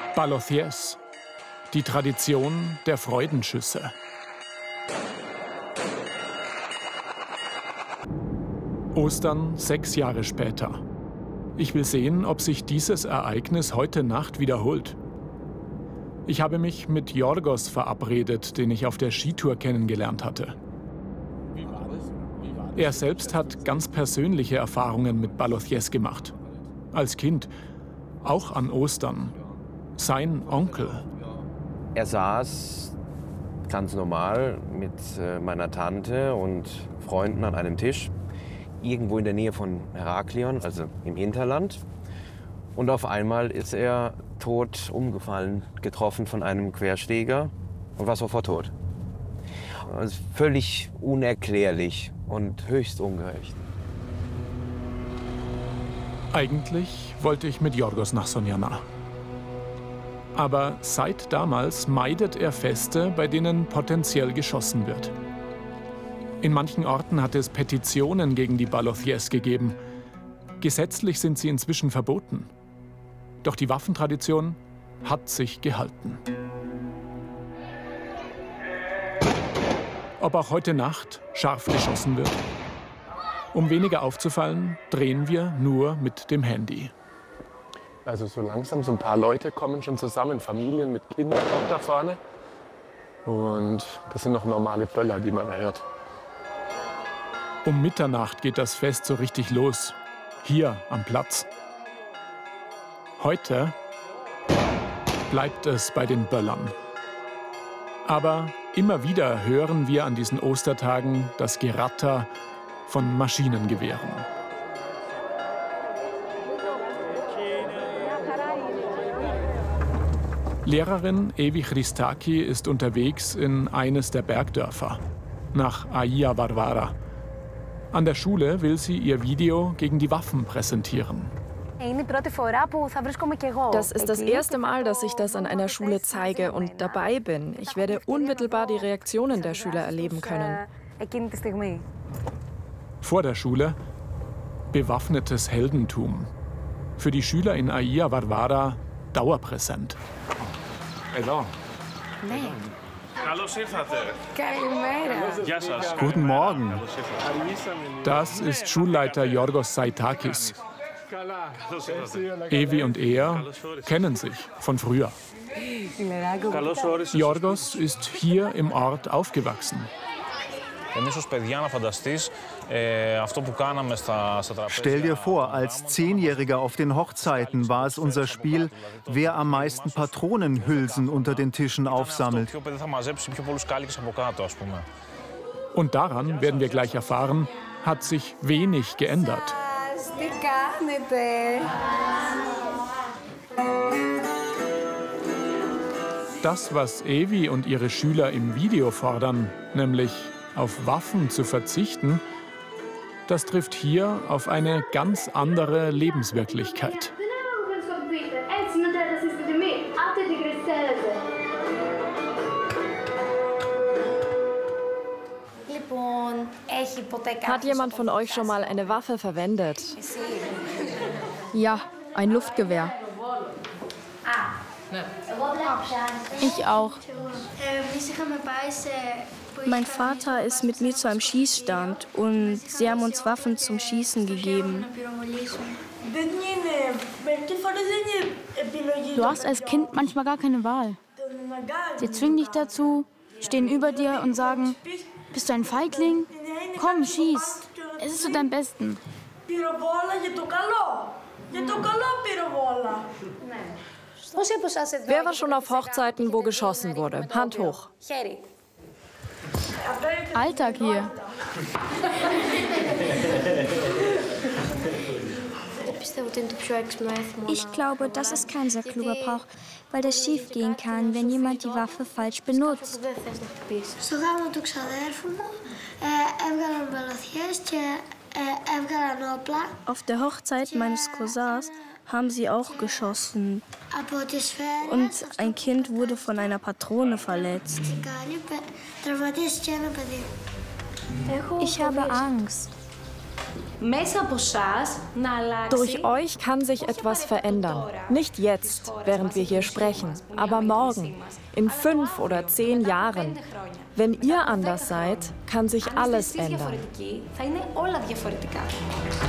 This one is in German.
Balothies, die Tradition der Freudenschüsse. Ostern 6 Jahre später. Ich will sehen, ob sich dieses Ereignis heute Nacht wiederholt. Ich habe mich mit Yorgos verabredet, den ich auf der Skitour kennengelernt hatte. Er selbst hat ganz persönliche Erfahrungen mit Balothies gemacht. Als Kind, auch an Ostern. Sein Onkel. Er saß ganz normal mit meiner Tante und Freunden an einem Tisch, irgendwo in der Nähe von Heraklion, also im Hinterland. Und auf einmal ist er tot umgefallen, getroffen von einem Querschläger und war sofort tot. Also völlig unerklärlich und höchst ungerecht. Eigentlich wollte ich mit Yorgos nach Sonjana. Aber seit damals meidet er Feste, bei denen potenziell geschossen wird. In manchen Orten hat es Petitionen gegen die Balothies gegeben. Gesetzlich sind sie inzwischen verboten. Doch die Waffentradition hat sich gehalten. Ob auch heute Nacht scharf geschossen wird? Um weniger aufzufallen, drehen wir nur mit dem Handy. Also so langsam, so ein paar Leute kommen schon zusammen, Familien mit Kindern auch da vorne. Und das sind noch normale Böller, die man hört. Um Mitternacht geht das Fest so richtig los, hier am Platz. Heute bleibt es bei den Böllern. Aber immer wieder hören wir an diesen Ostertagen das Geratter von Maschinengewehren. Lehrerin Evi Christaki ist unterwegs in eines der Bergdörfer, nach Aia Varvara. An der Schule will sie ihr Video gegen die Waffen präsentieren. Das ist das erste Mal, dass ich das an einer Schule zeige und dabei bin. Ich werde unmittelbar die Reaktionen der Schüler erleben können. Vor der Schule bewaffnetes Heldentum. Für die Schüler in Aia Varvara dauerpräsent. Hallo. Guten Morgen. Das ist Schulleiter Yorgos Saitakis. Evi und er kennen sich von früher. Yorgos ist hier im Ort aufgewachsen. Stell dir vor, als 10-Jähriger auf den Hochzeiten war es unser Spiel, wer am meisten Patronenhülsen unter den Tischen aufsammelt. Und daran, werden wir gleich erfahren, hat sich wenig geändert. Das, was Evi und ihre Schüler im Video fordern, nämlich auf Waffen zu verzichten, das trifft hier auf eine ganz andere Lebenswirklichkeit. Hat jemand von euch schon mal eine Waffe verwendet? Ja, ein Luftgewehr. Ich auch. Mein Vater ist mit mir zu einem Schießstand und sie haben uns Waffen zum Schießen gegeben. Du hast als Kind manchmal gar keine Wahl. Sie zwingen dich dazu, stehen über dir und sagen, bist du ein Feigling? Komm, schieß. Es ist zu deinem Besten. Wer war schon auf Hochzeiten, wo geschossen wurde? Hand hoch. Alltag hier. Ich glaube, das ist kein sehr kluger Brauch, weil das schief gehen kann, wenn jemand die Waffe falsch benutzt. Auf der Hochzeit meines Cousins haben sie auch geschossen. Und ein Kind wurde von einer Patrone verletzt. Ich habe Angst. Durch euch kann sich etwas verändern. Nicht jetzt, während wir hier sprechen, aber morgen, in 5 oder 10 Jahren. Wenn ihr anders seid, kann sich alles ändern.